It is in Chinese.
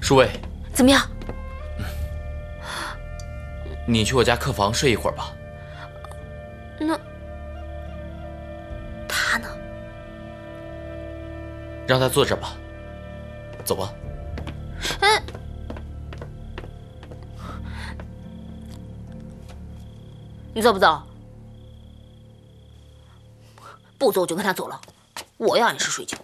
舒薇， 怎么样？ 你去我家客房睡一会儿吧。 那他呢？ 让他坐这儿吧。走吧。 你走不走？不走我就跟他走了。我要按时睡觉。